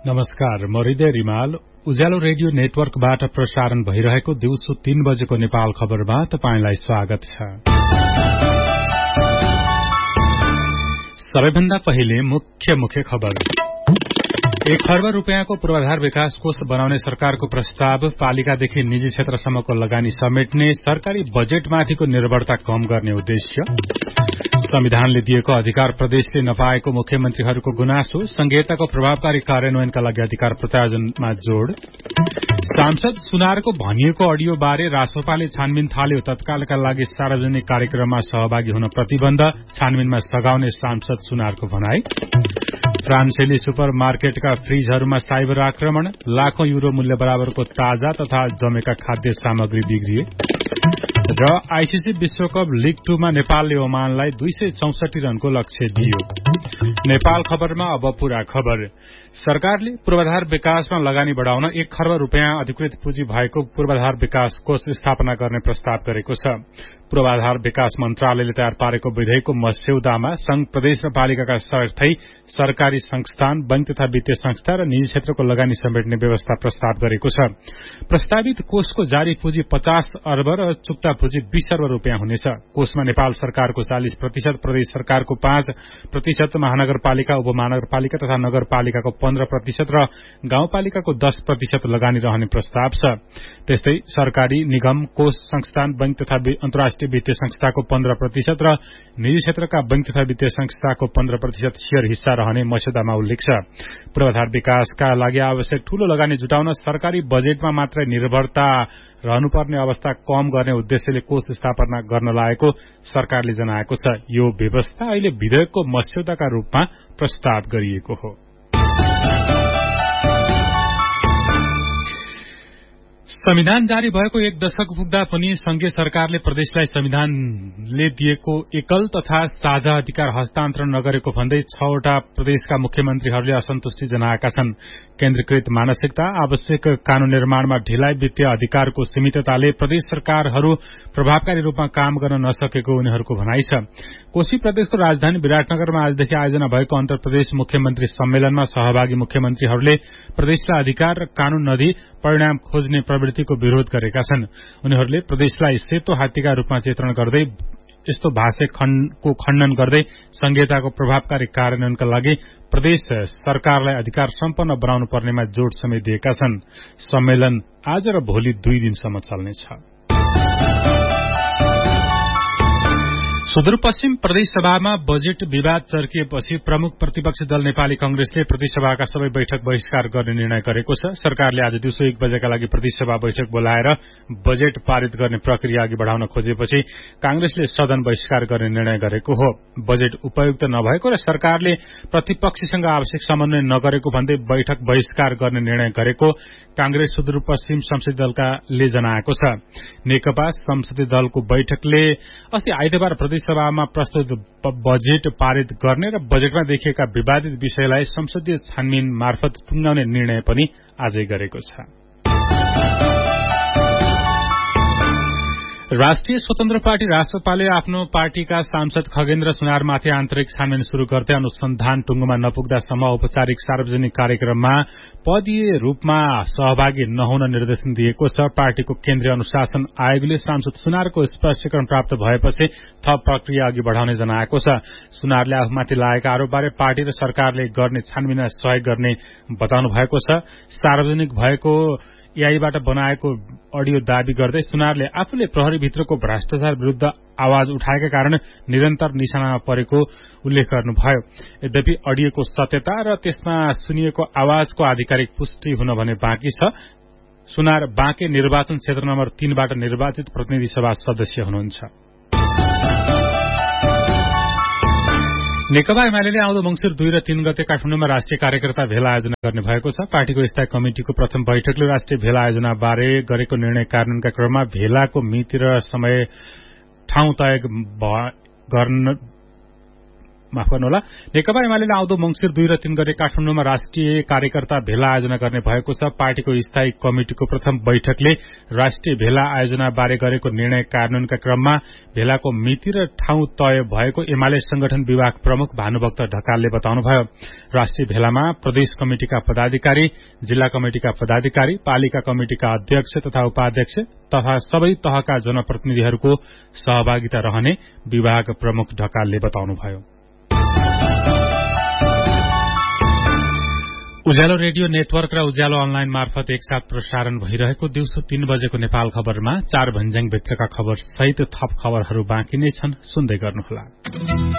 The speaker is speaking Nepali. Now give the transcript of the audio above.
नमस्कार, म हृदय रिमाल। उज्यालो रेडियो नेटवर्कबाट प्रसारण भइरहेको दिउँसो 3 बजेको नेपाल खबरमा तपाईंलाई स्वागत छ। सबैभन्दा पहिले मुख्य खबर। 1 खर्ब रुपियाँको पूर्वाधार विकास कोष बनाउने सरकारको प्रस्ताव, पालिकादेखि निजी क्षेत्रसम्मको लगानी समेट्ने, सरकारी बजेटमाथिको निर्भरता कम गर्ने उद्देश्य, संविधानले दिएको अधिकार प्रदेशले नपाएको मुख्यमन्त्रीहरूको गुनासो, संघीयताको प्रभावकारी कार्यान्वयनका लागि अधिकार प्रत्यार्जनमा जोड़, सांसद सुनारको भनिएको अडियो बारे रासोपाले छानबिन थाल्यो, तत्कालका लागि सार्वजनिक कार्यक्रममा सहभागी हुन प्रतिबन्ध, छानबिनमा सघाउने सांसद सुनारको भनाई, फ्रान्सेली सुपर मार्केटका फ्रिजहरूमा साइबर आक्रमण, लाखौं युरो मूल्य बराबरको ताजा तथा जमेका खाद्य सामग्री बिग्रिए, र आईसीसी विश्वकप लीग 2 मा नेपालले ओमानलाई 264 रनको लक्ष्य दियो। नेपाल खबरमा अब पूरा खबर। सरकारले पूर्वाधार विकासमा लगानी बढ़ाउन 1 खर्ब रुपियाँ अधिकृत पुँजी भएको पूर्वाधार विकास कोष स्थापना गर्ने प्रस्ताव गरेको छ। पूर्वाधार विकास मन्त्रालयले तयार पारेको विधेयकको मस्यौदामा संघ, प्रदेश र पालिकाका साथै सरकारी संस्थान, बैंक तथा वित्तीय संस्था र निजी क्षेत्रको लगानी समेट्ने व्यवस्था प्रस्ताव गरेको छ। प्रस्तावित कोषको जारी पुँजी 50 अर्ब र चुक्ता पुँजी 20 अर्ब रुपियाँ हुनेछ। कोषमा नेपाल सरकारको 40%, प्रदेश सरकारको 5%, महानगरपालिका, उपमहानगरपालिका तथा नगरपालिकाको 15% र गाउँपालिकाको 10% लगानी रहने प्रस्ताव छ। त्यस्तै सरकारी, निगम, कोष, संस्थान, बैंक तथा अन्तर्राष्ट्रिय वित्तीय संस्थाको 15% र निजी क्षेत्रका बैंक तथा वित्तीय संस्थाको 15% शेयर हिस्सा रहने मस्यौदामा उल्लेख छ। पूर्वाधार विकासका लागि आवश्यक ठूलो लगानी जुटाउन सरकारी बजेटमा मात्रै निर्भरता रहनुपर्ने अवस्था कम गर्ने उद्देश्यले कोष स्थापना गर्न लागेको सरकारले जनाएको छ। यो व्यवस्था अहिले विधेयकको मस्यौदाका रूपमा प्रस्ताव गरिएको हो। संविधान जारी भएको 1 दशक पुग्दा पनि संघीय सरकारले प्रदेशलाई संविधानले दिएको एकल तथा साझा अधिकार हस्तान्तरण नगरेको भन्दै 6 वटा प्रदेशका मुख्यमन्त्रीहरूले असन्तुष्टि जनाएका छन्। केन्द्रीकृत मानसिकता, आवश्यक कानून निर्माणमा ढिलाइ, वित्तीय अधिकारको सीमितताले प्रदेश सरकारहरू प्रभावकारी रूपमा काम गर्न नसकेको उनीहरूको भनाइ छ। कोशी प्रदेशको राजधानी विराटनगरमा आजदेखि आयोजना भएको अन्तर प्रदेश मुख्यमन्त्री सम्मेलनमा सहभागी मुख्यमन्त्रीहरूले प्रदेशलाई अधिकार र कानून नदिई परिणाम खोज्ने प्रवृत्तिको विरोध गरेका छन्। उनीहरूले प्रदेशलाई सेतो हात्तीका रूपमा चित्रण गर्दै यस्तो भाष्यको खण्डन गर्दै संघीयताको प्रभावकारी कार्यान्वयनका लागि प्रदेश सरकारलाई अधिकार सम्पन्न बनाउनु पर्नेमा जोड़ समेत दिएका छन्। सम्मेलन आज र भोलि 2 दिनसम्म चल्नेछ। सुदूरपश्चिम प्रदेशसभामा बजेट विवाद चर्किएपछि प्रमुख प्रतिपक्षी दल नेपाली कांग्रेसले प्रदेशसभाका सबै बैठक बहिष्कार गर्ने निर्णय गरेको छ। सरकारले आज दिउँसो 1 बजेका लागि प्रदेशसभा बैठक बोलाएर बजेट पारित गर्ने प्रक्रिया अघि बढ़ाउन खोजेपछि कांग्रेसले सदन बहिष्कार गर्ने निर्णय गरेको हो। बजेट उपयुक्त नभएको र सरकारले प्रतिपक्षीसँग आवश्यक समन्वय नगरेको भन्दै बैठक बहिष्कार गर्ने निर्णय गरेको कांग्रेस सुदूरपश्चिम संसदीय दलले जनाएको छ। नेकपा संसदीय दलको बैठकले अस्ति आइतबार प्रदेशसभामा प्रस्तुत बजेट पारित गर्ने र बजेटमा देखिएका विवादित विषयलाई संसदीय छानबिन मार्फत टुंगाउने निर्णय पनि आजै गरेको छ। राष्ट्रिय स्वतन्त्र पार्टी राष्ट्रपाले आफ्नो पार्टीका सांसद खगेन्द्र सुनारमाथि आन्तरिक छानबिन शुरू गर्दै अनुसन्धान टुंगोमा नपुग्दासम्म औपचारिक सार्वजनिक कार्यक्रममा पदीय रूपमा सहभागी नहुन निर्देशन दिएको छ। पार्टीको केन्द्रीय अनुशासन आयोगले सांसद सुनारको स्पष्टीकरण प्राप्त भएपछि थप प्रक्रिया अघि बढ़ाउने जनाएको छ। सुनारले आफूमाथि लागेका आरोपबारे पार्टी र सरकारले गर्ने छानबिनमा सहयोग गर्ने बताउनु भएको छ। सार्वजनिक भएको एआईबाट बनाएको अडियो दावी गर्दै सुनारले आफूले प्रहरीभित्रको भ्रष्टाचार विरूद्ध आवाज उठाएका कारण निरन्तर निशानामा परेको उल्लेख गर्नुभयो। यद्यपि अडियोको सत्यता र त्यसमा सुनिएको आवाजको आधिकारिक पुष्टि हुन भने बाँकी छ। सुनार बाँके निर्वाचन क्षेत्र नम्बर 3 बाट निर्वाचित प्रतिनिधि सभा सदस्य हुनुहुन्छ। नेकपा एमाले आउँदो मंसिर 2 र 3 गते काठमाडौँमा राष्ट्रिय कार्यकर्ता भेला आयोजना गर्ने भएको छ। पार्टीको स्थायी कमिटिको प्रथम बैठकले राष्ट्रिय भेला आयोजना बारे गरेको निर्णय कार्यान्वयनका क्रममा भेलाको मिति र समय ठाउँ तय गर्न माफ गर्नुहोला, नेकपा एमाले आउँदो मंसिर 2 र 3 गते काठमाडौँमा राष्ट्रिय कार्यकर्ता भेला आयोजना गर्ने भएको छ। पार्टीको स्थायी कमिटिको प्रथम बैठकले राष्ट्रिय भेला आयोजना बारे गरेको निर्णय कार्यान्वयनका क्रममा भेलाको मिति र ठाउँ तय भएको एमाले संगठन विभाग प्रमुख भानुभक्त ढकालले बताउनुभयो। राष्ट्रिय भेलामा प्रदेश कमिटिका पदाधिकारी, जिल्ला कमिटिका पदाधिकारी, पालिका कमिटिका अध्यक्ष तथा उपाध्यक्ष तथा सबै तहका जनप्रतिनिधिहरूको सहभागिता रहने विभाग प्रमुख ढकालले बताउनुभयो। उज्यालो रेडियो नेटवर्क र उज्यालो अनलाइन मार्फत एकसाथ प्रसारण भइरहेको दिउँसो 3 बजेको नेपाल खबरमा 4 भन्ज्याङ भित्रका खबर सहित थप खबरहरू बाँकी नै छन्, सुन्दै गर्नुहोला।